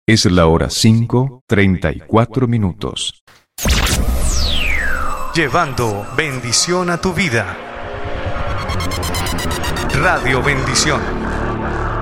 Es la hora 5:34. Llevando bendición a tu vida. Radio Bendición.